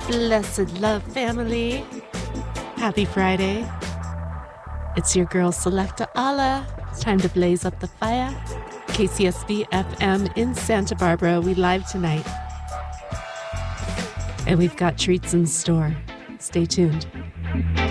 Blessed love family. Happy Friday. It's your girl Selecta Allah. It's time to blaze up the fire. KCSB FM in Santa Barbara. We live tonight. And we've got treats in store. Stay tuned.